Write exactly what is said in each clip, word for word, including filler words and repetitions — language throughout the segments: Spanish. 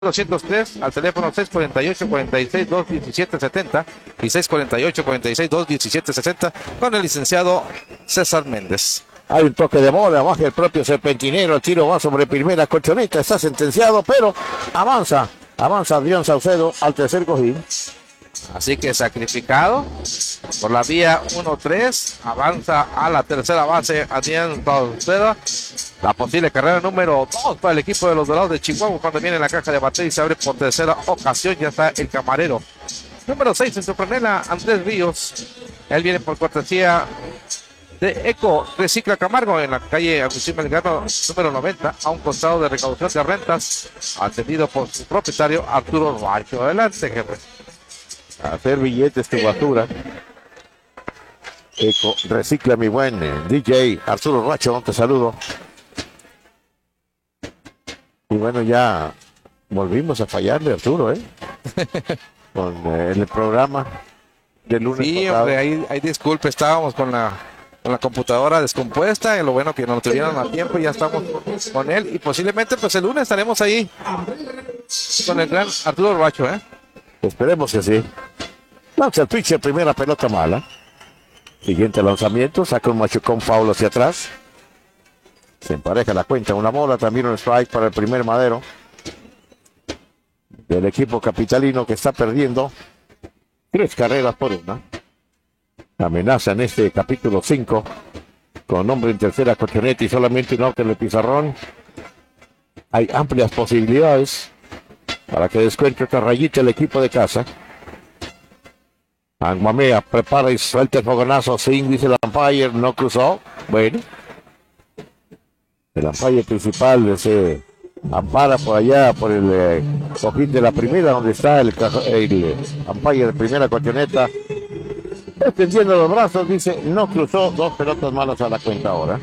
doscientos tres al teléfono seis cuatro ocho, cuatro seis, dos diecisiete setenta y seis cuatro ocho, cuatro seis, dos diecisiete sesenta con el licenciado César Méndez. Hay un toque de moda, baja el propio Serpentinero, el tiro va sobre primera colchoneta, está sentenciado, pero avanza, avanza Adrián Saucedo al tercer cojín. Así que sacrificado por la vía uno tres, avanza a la tercera base Adrián Saucedo. La posible carrera número dos para el equipo de los Dorados de Chihuahua cuando viene la caja de batería y se abre por tercera ocasión. Ya está el camarero. Número seis en su franela, Andrés Ríos. Él viene por cortesía de Eco Recicla Camargo en la calle Agustín Melgano número noventa, a un costado de recaudación de rentas, atendido por su propietario Arturo Racho. Adelante, jefe. Hacer billetes tu basura. Eco Recicla, mi buen eh, D J Arturo Racho, te saludo. Y bueno, ya volvimos a fallarle, Arturo, ¿eh? Con eh, el programa del lunes Sí, pasado. hombre, ahí, ahí disculpe, estábamos con la, con la computadora descompuesta, y lo bueno que nos tuvieron a tiempo y ya estamos con él. Y posiblemente, pues el lunes estaremos ahí con el gran Arturo Racho, ¿eh? Esperemos que sí. Lanza el pitcher, primera pelota mala. Siguiente lanzamiento, saca un machucón foul hacia atrás. Se empareja la cuenta, una bola, también un strike para el primer madero del equipo capitalino que está perdiendo tres carreras por una. Amenaza en este capítulo cinco con hombre en tercera colchoneta y solamente un out en el pizarrón. Hay amplias posibilidades para que descuente otra rayita el equipo de casa. Anguamea prepara y suelta el fogonazo. Swing, dice el umpire, no cruzó. Bueno. El umpire principal se ampara por allá, por el eh, cojín de la primera, donde está el, el umpire de primera colchoneta. Extendiendo los brazos, dice, no cruzó, dos pelotas malas a la cuenta ahora.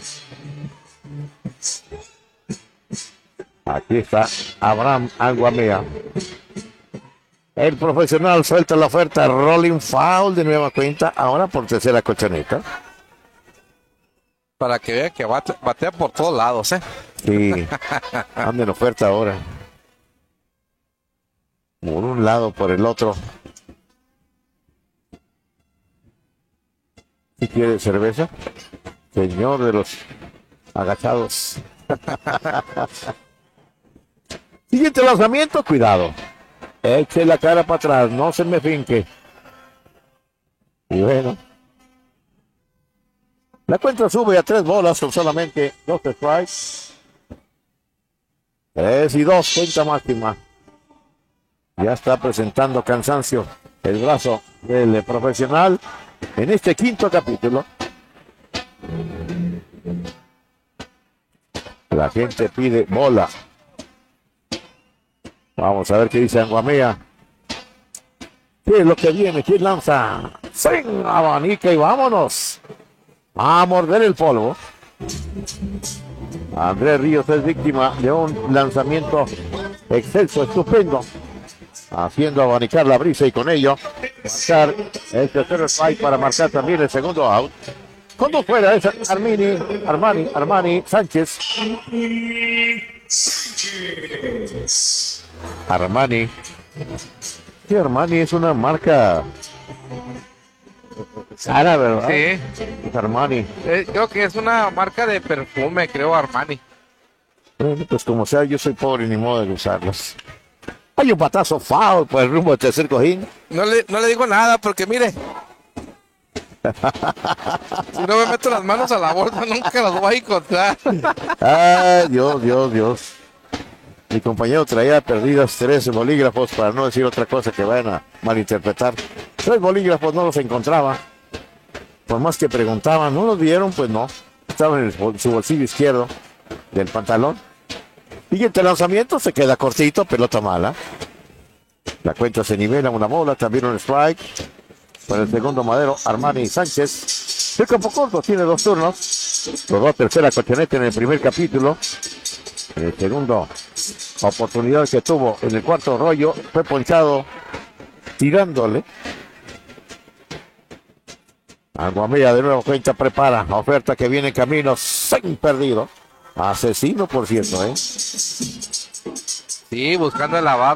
Aquí está Abraham Anguamea. El profesional suelta la oferta, rolling foul de nueva cuenta, ahora por tercera colchoneta. Para que vean que bate, batea por todos lados, ¿eh? Sí, anda en oferta ahora. Por un lado, por el otro. ¿Y quiere cerveza? Señor de los agachados. Siguiente lanzamiento, cuidado. Eche la cara para atrás, no se me finque. Y bueno. La cuenta sube a tres bolas con solamente dos strikes. Tres y dos, cuenta máxima. Ya está presentando cansancio el brazo del profesional en este quinto capítulo. La gente pide bola. Vamos a ver qué dice Anguamea. ¿Qué es lo que viene? ¿Quién lanza? ¡Sin abanica y vámonos! A morder el polvo. Andrés Ríos es víctima de un lanzamiento excelso, estupendo, haciendo abanicar la brisa y con ello marcar el tercer strike para marcar también el segundo out. Con dos fuera es Armini, Armani, Armani Sánchez. Armani. Sí, Armani es una marca cara, ¿verdad? Sí. Es Armani. Eh, creo que es una marca de perfume, creo, Armani. Bueno, pues como sea, yo soy pobre ni modo de usarlas. Hay un patazo foul por el rumbo del tercer cojín. No le, no le digo nada porque mire, si no me meto las manos a la bolsa nunca las voy a encontrar. Ay, Dios, Dios, Dios. Mi compañero traía perdidos tres bolígrafos, para no decir otra cosa que vayan a malinterpretar. Tres bolígrafos no los encontraba. Por más que preguntaban, ¿no los vieron? Pues no. Estaban en el, su bolsillo izquierdo del pantalón. Siguiente lanzamiento, se queda cortito, pelota mala. La cuenta se nivela, una bola, también un strike. Para el segundo madero, Armani Sánchez. El campo corto tiene dos turnos. Rodó tercera colchoneta en el primer capítulo. En el segundo, oportunidad que tuvo en el cuarto rollo, fue ponchado tirándole. Anguamea de nuevo cuenta, prepara. Oferta que viene en camino, sin perdido. Asesino, por cierto, ¿eh? Sí, buscando el lavar